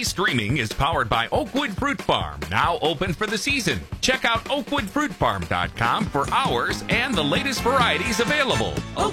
streaming is powered by Oakwood Fruit Farm, now open for the season. Check out oakwoodfruitfarm.com for hours and the latest varieties available.